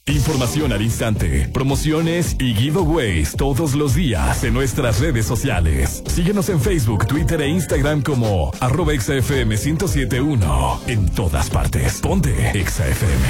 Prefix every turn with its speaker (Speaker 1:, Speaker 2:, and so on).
Speaker 1: Información al instante, promociones y giveaways todos los días en nuestras redes sociales. Síguenos en Facebook, Twitter e Instagram como @exafm 1071. En todas partes. Ponte Exa FM.